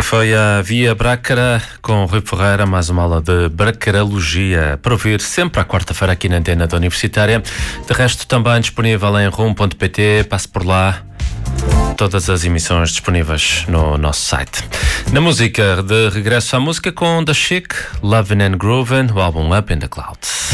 Foi a Via Brácara com Rui Ferreira, mais uma aula de bracarologia para ouvir sempre à quarta-feira aqui na antena da Universitária. De resto, também disponível em rum.pt, passe por lá. Todas as emissões disponíveis no nosso site. Na música, de regresso à música com The Chic, Lovin' and Groovin', o álbum Up in the Clouds.